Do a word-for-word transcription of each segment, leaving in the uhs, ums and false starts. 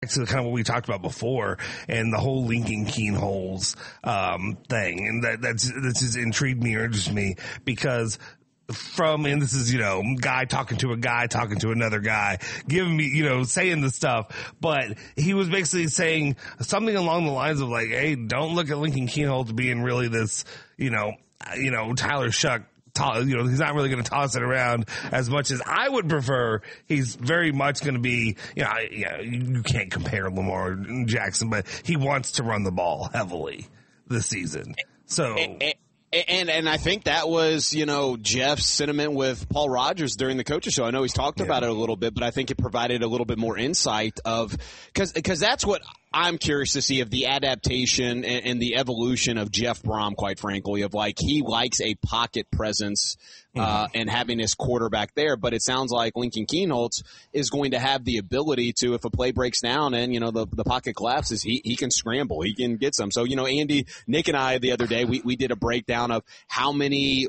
to kind of what we talked about before and the whole Lincoln Kienholz um, thing. And that, that's, that's just intrigued me or interests me because from, and this is, you know, guy talking to a guy talking to another guy, giving me, you know, saying the stuff, but he was basically saying something along the lines of like, hey, don't look at Lincoln Kienholz being really this, you know, you know, Tyler Shuck. You know, he's not really going to toss it around as much as I would prefer. He's very much going to be, you know, yeah, you can't compare Lamar Jackson, but he wants to run the ball heavily this season. So. And, and, and, and I think that was, you know, Jeff's sentiment with Paul Rogers during the coaches show. I know he's talked yeah. about it a little bit, but I think it provided a little bit more insight of, cause, cause that's what I'm curious to see of the adaptation and, and the evolution of Jeff Brom, quite frankly, of like he likes a pocket presence uh, mm-hmm. and having his quarterback there. But it sounds like Lincoln Kienholz is going to have the ability to, if a play breaks down and, you know, the, the pocket collapses, he, he can scramble. He can get some. So, you know, Andy, Nick and I the other day, we, we did a breakdown of how many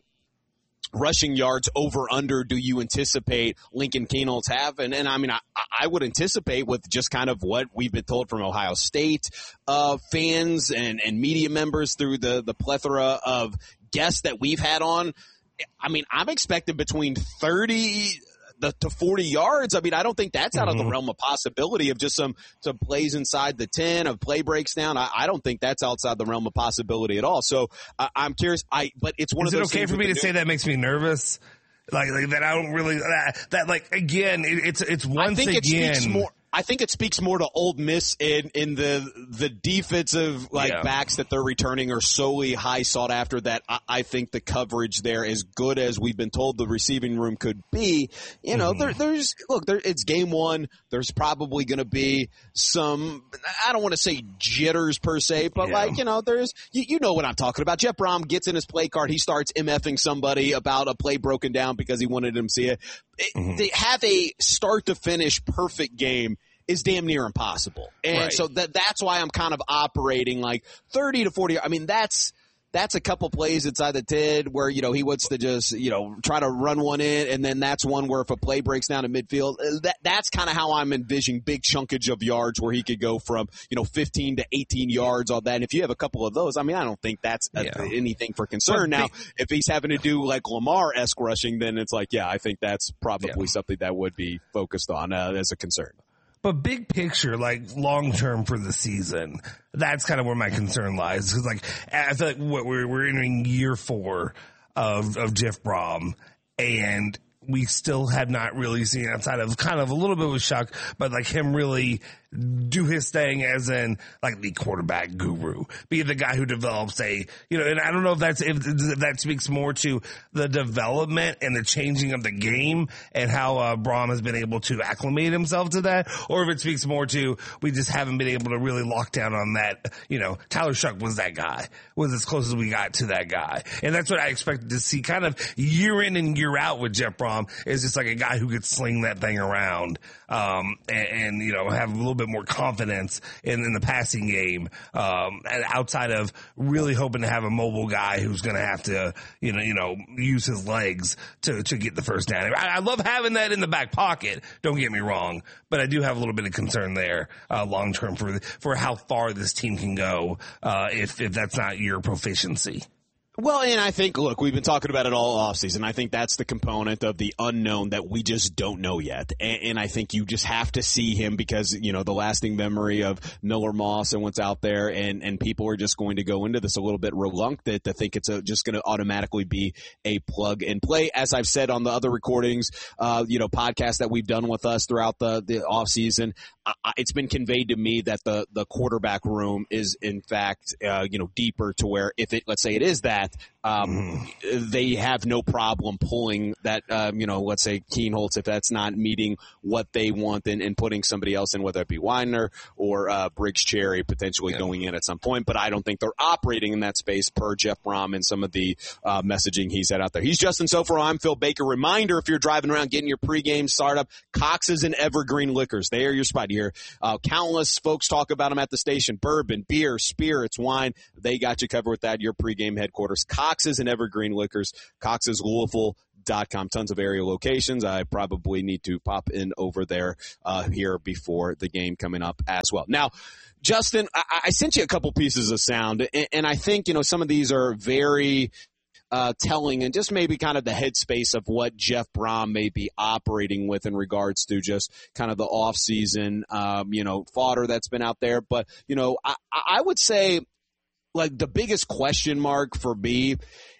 rushing yards over under do you anticipate Lincoln Kienholz have? And, and I mean, I, I would anticipate with just kind of what we've been told from Ohio State uh, fans and, and media members through the, the plethora of guests that we've had on. I mean, I'm expecting between thirty to forty yards. I mean, I don't think that's out mm-hmm. of the realm of possibility of just some, some plays inside the ten, of play breaks down. I, I don't think that's outside the realm of possibility at all. So uh, I'm curious. I, but it's one Is of those Is it okay for me to say that makes me nervous? Like, like that I don't really, that, that like, again, it, it's, it's once I think again. It speaks more, I think it speaks more to Ole Miss in, in the, the defensive, like, yeah. backs that they're returning are solely high sought after that. I, I think the coverage there, as good as we've been told the receiving room could be, you know, mm-hmm. there, there's, look, there, it's game one. There's probably going to be some, I don't want to say jitters per se, but yeah. like, you know, there's, you, you know what I'm talking about. Jeff Brom gets in his play card. He starts MFing somebody about a play broken down because he wanted him to see it. it mm-hmm. They have a start to finish perfect game is damn near impossible. And right. so that that's why I'm kind of operating like thirty to forty. I mean, that's that's a couple plays inside the ten where, you know, he wants to just, you know, try to run one in, and then that's one where if a play breaks down in midfield, that that's kind of how I'm envisioning big chunkage of yards where he could go from, you know, fifteen to eighteen yards on that. And if you have a couple of those, I mean, I don't think that's a, yeah. anything for concern. Now, if he's having to do like Lamar-esque rushing, then it's like, yeah, I think that's probably yeah. something that would be focused on uh, as a concern. But big picture, like long term for the season, that's kind of where my concern lies. Because like I feel like what we're we're entering year four of of Jeff Brom, and we still have not really seen, outside of kind of a little bit of a shock, but like him really do his thing as in like the quarterback guru, be the guy who develops a, you know, and I don't know if that's, if, if that speaks more to the development and the changing of the game and how uh, Brom has been able to acclimate himself to that, or if it speaks more to we just haven't been able to really lock down on that. You know, Tyler Shuck was that guy, was as close as we got to that guy. And that's what I expected to see kind of year in and year out with Jeff Brom, is just like a guy who could sling that thing around, um, and, and, you know, have a little bit more confidence in, in the passing game, um, and outside of really hoping to have a mobile guy who's going to have to, you know, you know, use his legs to, to get the first down. I, I love having that in the back pocket. Don't get me wrong, but I do have a little bit of concern there, uh, long term for, for how far this team can go, uh, if, if that's not your proficiency. Well, and I think, look, we've been talking about it all offseason. I think that's the component of the unknown that we just don't know yet. And, and I think you just have to see him because, you know, the lasting memory of Miller Moss and what's out there, and, and people are just going to go into this a little bit reluctant to think it's a, just going to automatically be a plug and play. As I've said on the other recordings, uh, you know, podcasts that we've done with us throughout the, the offseason, uh, it's been conveyed to me that the, the quarterback room is, in fact, uh, you know, deeper to where if it, let's say it is that, Um, mm. they have no problem pulling that, um, you know, let's say Kienholz, if that's not meeting what they want, and, and putting somebody else in, whether it be Weiner or uh, Briggs Cherry potentially yeah. going in at some point. But I don't think they're operating in that space per Jeff Brom and some of the uh, messaging he's had out there. He's Justin Sofro. I'm Phil Baker. Reminder, if you're driving around getting your pregame startup, Cox's and Evergreen Liquors. They are your spot here. Uh, countless folks talk about them at the station. Bourbon, beer, spirits, wine. They got you covered with that. Your pregame headquarters. Cox's and Evergreen Liquors. Cox's Louisville dot com. Tons of area locations. I probably need to pop in over there uh, here before the game coming up as well. Now, Justin, I, I sent you a couple pieces of sound, and, and I think, you know, some of these are very uh, telling and just maybe kind of the headspace of what Jeff Brohm may be operating with in regards to just kind of the offseason, um, you know, fodder that's been out there. But, you know, I, I would say, like, the biggest question mark for me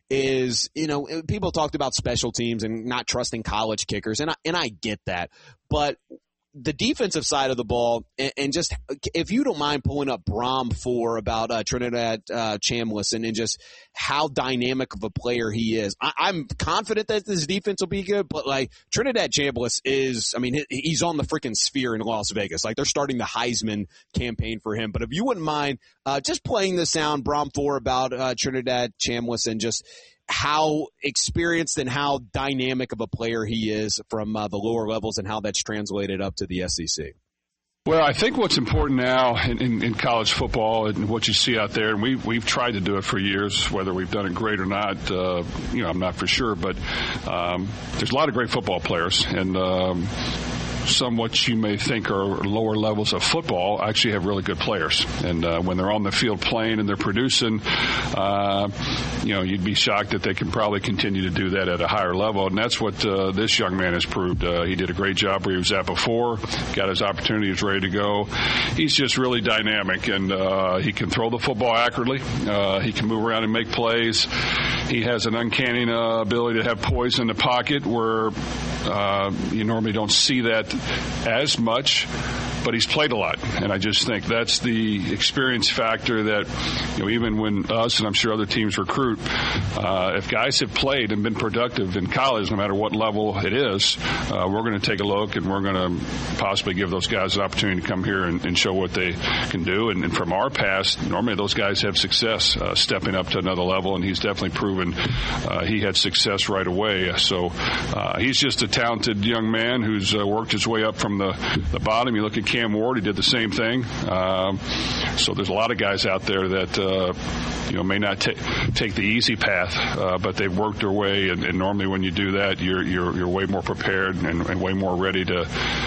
is, you know, people talked about special teams and not trusting college kickers, and I, and I get that. But the defensive side of the ball, and, and just if you don't mind pulling up Brohm for about uh, Trinidad uh, Chambliss and, and just how dynamic of a player he is. I, I'm confident that this defense will be good, but like Trinidad Chambliss is, I mean, he, he's on the freaking sphere in Las Vegas. Like they're starting the Heisman campaign for him. But if you wouldn't mind uh, just playing the sound, Brohm for about uh, Trinidad Chambliss and just how experienced and how dynamic of a player he is from uh, the lower levels and how that's translated up to the S E C. Well, I think what's important now in, in, in college football and what you see out there, and we've, we've tried to do it for years, whether we've done it great or not, uh, you know, I'm not for sure, but um, there's a lot of great football players, and um, some what you may think are lower levels of football actually have really good players. And uh, when they're on the field playing and they're producing, uh, you know, you'd be shocked that they can probably continue to do that at a higher level. And that's what uh, this young man has proved. Uh, he did a great job where he was at before, got his opportunity, he's ready to go. He's just really dynamic, and uh, he can throw the football accurately. Uh, he can move around and make plays. He has an uncanny uh, ability to have poise in the pocket where uh, you normally don't see that as much, but he's played a lot, and I just think that's the experience factor that, you know, even when us and I'm sure other teams recruit, uh, if guys have played and been productive in college, no matter what level it is, uh, we're going to take a look and we're going to possibly give those guys an opportunity to come here and, and show what they can do. And, and from our past, normally those guys have success uh, stepping up to another level, and he's definitely proven uh, he had success right away. So uh, he's just a talented young man who's uh, worked his way up from the, the bottom. You look at Cam Ward, he did the same thing. Um, so there's a lot of guys out there that, uh, you know, may not t- take the easy path, uh, but they've worked their way. And, and normally when you do that, you're you're, you're way more prepared and, and way more ready to,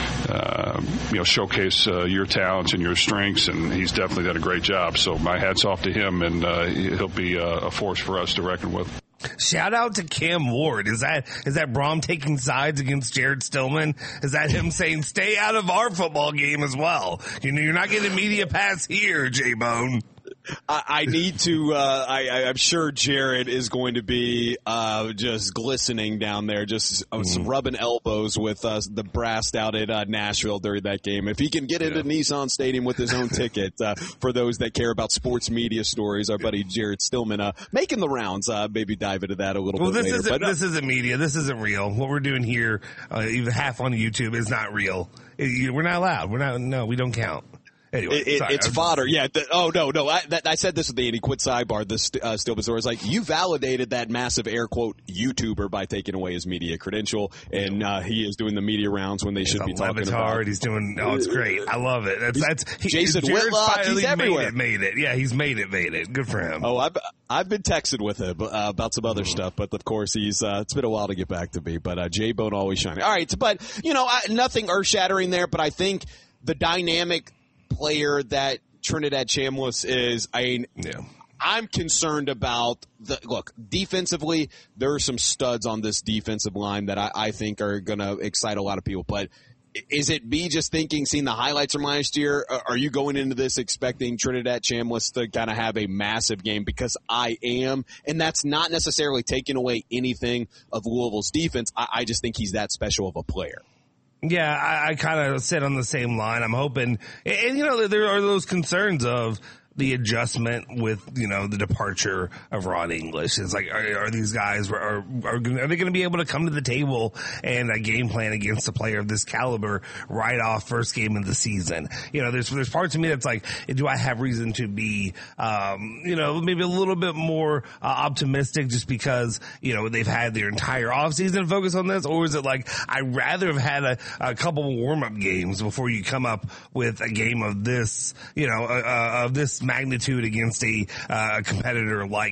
uh, you know, showcase uh, your talents and your strengths. And he's definitely done a great job. So my hat's off to him, and uh, he'll be a, a force for us to reckon with. Shout out to Cam Ward. Is that is that Brohm taking sides against Jared Stillman? Is that him saying stay out of our football game as well? You know, you're not getting media pass here, J-Bone. I, I need to, uh, I, I'm sure Jared is going to be, uh, just glistening down there, just uh, mm. rubbing elbows with, uh, the brass out at, uh, Nashville during that game. If he can get into yeah. Nissan Stadium with his own ticket, uh, for those that care about sports media stories, our buddy Jared Stillman, uh, making the rounds, uh, maybe dive into that a little well, bit this later. Isn't, but, uh, this isn't media. This isn't real. What we're doing here, uh, even half on YouTube is not real. It, we're not allowed. We're not, no, we don't count. Anyway, it, sorry, it's fodder. Yeah. The, oh no, no. I, that, I said this with Andy. Quit sidebar. This uh, Stillman story is like you validated that massive air quote YouTuber by taking away his media credential, and uh, he is doing the media rounds when they he's should be talking Levitard, about. He's doing. Oh, it's great. I love it. That's that's he, Jason Jared Whitlock. He's everywhere. Made it, made it. Yeah, he's made it. Made it. Good for him. Oh, I've I've been texting with him uh, about some other mm. stuff, but of course he's. Uh, it's been a while to get back to me, but uh, J-Bone always shining. All right, but you know, I, nothing earth shattering there, but I think the dynamic player that Trinidad Chambliss is, I mean, yeah. I'm concerned about the look defensively. There are some studs on this defensive line that I, I think are going to excite a lot of people. But is it me just thinking, seeing the highlights from last year? Are you going into this expecting Trinidad Chambliss to kind of have a massive game? Because I am, and that's not necessarily taking away anything of Louisville's defense. I, I just think he's that special of a player. Yeah, I, I kind of sit on the same line. I'm hoping, and, and you know, there are those concerns of the adjustment with, you know, the departure of Ron English. It's like, are, are these guys, are, are, are they going to be able to come to the table and a game plan against a player of this caliber right off first game of the season? You know, there's, there's parts of me that's like, do I have reason to be, um, you know, maybe a little bit more uh, optimistic just because, you know, they've had their entire offseason to focus on this? Or is it like, I'd rather have had a, a couple warm-up games before you come up with a game of this, you know, uh, uh, of this magnitude against a uh, competitor like,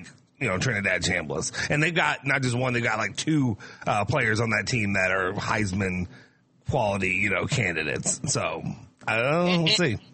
you know, Trinidad Chambliss. And they've got not just one, they've got like two uh, players on that team that are Heisman quality, you know, candidates. So I don't know. We'll see.